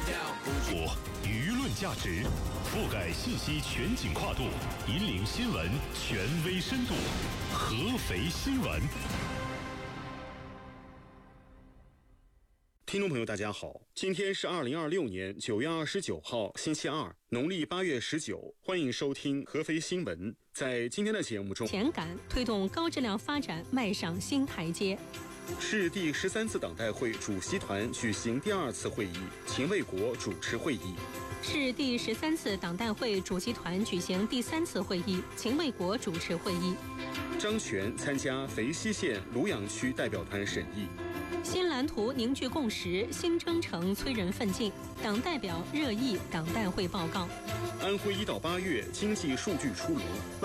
舆论价值，覆盖信息全景跨度，引领新闻权威深度。合肥新闻。 听众朋友大家好，今天是2026年9月29号星期二，农历8月19，欢迎收听合肥新闻。在今天的节目中， 前感推动高质量发展迈上新台阶。 市第13次党代会主席团举行第2次会议，秦卫国主持会议。 市第13次党代会主席团举行第3次会议，秦卫国主持会议。 张全参加肥西县庐阳区代表团审议。 新蓝图凝聚共识，新征程催人奋进，党代表热议党代会报告。 安徽1到8月经济数据出炉。